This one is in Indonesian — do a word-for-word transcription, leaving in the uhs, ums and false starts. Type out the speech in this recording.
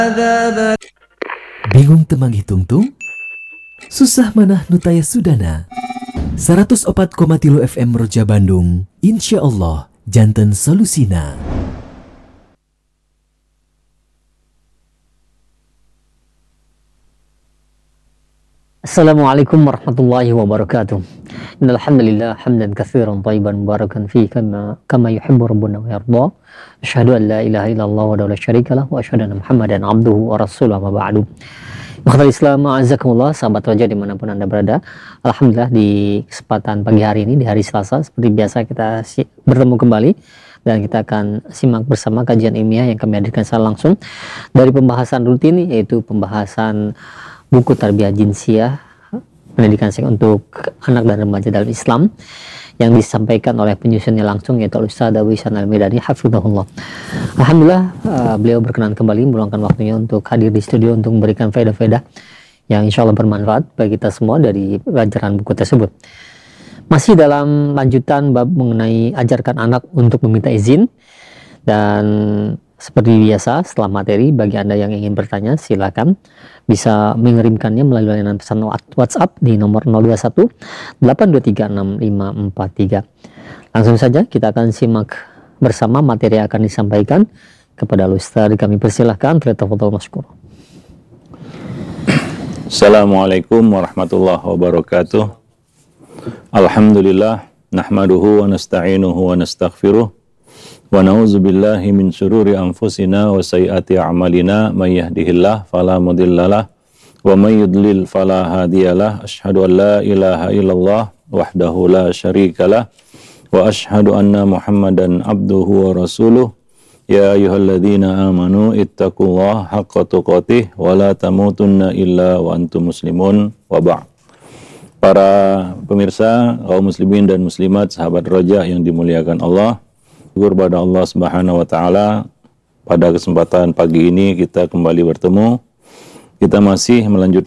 Bingung temang hitung-tung? Susah manah nutaya sudana. seratus opat koma tilu F M Roja Bandung, insya Allah janten solusina. Assalamualaikum warahmatullahi wabarakatuh. Innal hamdalillah hamdan katsiran thayyiban mubarakan fihi kama kama yuhibbu rabbuna wa yarda. Asyhadu an la ilaha illallah wa la syarika lah wa asyhadu anna Muhammadan abduhu wa rasuluhu wa ba'du. Ikhwatal Islam, a'azzakumullah, sahabat Roja dimanapun Anda berada. Alhamdulillah di kesempatan pagi hari ini, di hari Selasa, seperti biasa kita bertemu kembali dan kita akan simak bersama kajian ilmiah yang kami hadirkan secara langsung dari pembahasan rutin, yaitu pembahasan buku Tarbiyah Jinsiyah, pendidikan seks untuk anak dan remaja dalam Islam, yang disampaikan oleh penyusunnya langsung, yaitu Ustaz Abu Ihsan Al-Medani hafizahullah. Alhamdulillah, uh, beliau berkenan kembali meluangkan waktunya untuk hadir di studio untuk memberikan faedah-faedah yang insya Allah bermanfaat bagi kita semua dari pelajaran buku tersebut. Masih dalam lanjutan bab mengenai ajarkan anak untuk meminta izin, dan seperti biasa setelah materi, bagi Anda yang ingin bertanya silakan bisa mengirimkannya melalui layanan pesan WhatsApp di nomor nol dua satu delapan dua tiga enam lima empat tiga. Langsung saja kita akan simak bersama materi yang akan disampaikan kepada Ustaz. Kami persilahkan, tafadhol mashkur. Assalamualaikum warahmatullahi wabarakatuh. Alhamdulillah nahmaduhu wa nasta'inuhu wa nastaghfiruh wa na'udzu billahi min syururi anfusina wa sayyiati a'malina may yahdihillahu fala mudhillalah wa may yudlil fala hadiyalah. Asyhadu an la ilaha illallah wahdahu la syarikalah wa asyhadu anna Muhammadan abduhu wa rasuluh. Ya ayyuhalladzina amanu ittaqullaha haqqa tuqatih wa la tamutunna illa wa antum muslimun wa ba'd. Para pemirsa, kaum muslimin dan muslimat, sahabat Roja yang dimuliakan Allah, syukur pada Allah Subhanahu wa taala, pada kesempatan pagi ini kita kembali bertemu. Kita masih melanjutkan